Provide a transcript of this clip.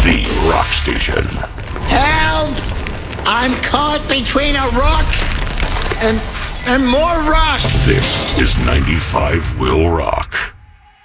The Rock Station. Help! I'm caught between a rock and more rock. This is 95 Will Rock.